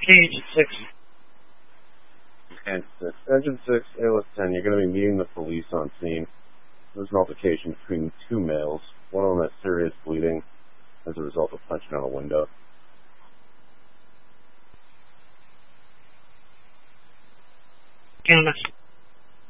Engine 6. Engine 6, ALS 10, you're going to be meeting the police on scene. There's an altercation between two males. One of them has serious bleeding as a result of punching out a window. Canada.